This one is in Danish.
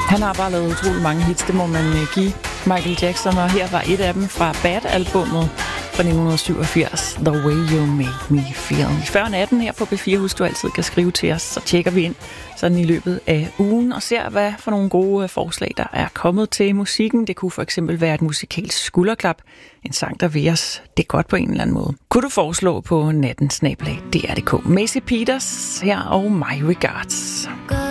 Han har bare lavet utrolig mange hits, det må man give Michael Jackson, og her var et af dem fra Bad-albummet fra 1987, The Way You Make Me Feel. Før 18 her på B4, husk du altid kan skrive til os, så tjekker vi ind sådan i løbet af ugen og ser, hvad for nogle gode forslag, der er kommet til musikken. Det kunne for eksempel være et musikalsk skulderklap, en sang, der vil os det godt på en eller anden måde. Kunne du foreslå på natten@dr.dk. Macy Peters her og My Regards.